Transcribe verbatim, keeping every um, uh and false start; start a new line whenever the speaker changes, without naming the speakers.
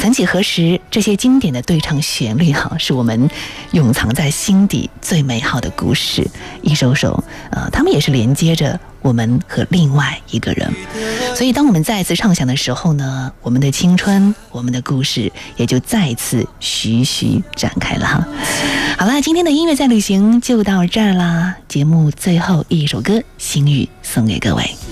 曾几何时，这些经典的对唱旋律哈、啊，是我们永藏在心底最美好的故事，一首首，呃，他们也是连接着我们和另外一个人。所以当我们再次唱响的时候呢，我们的青春，我们的故事也就再次徐徐展开了哈。好啦，今天的音乐在旅行就到这儿啦，节目最后一首歌，心语送给各位。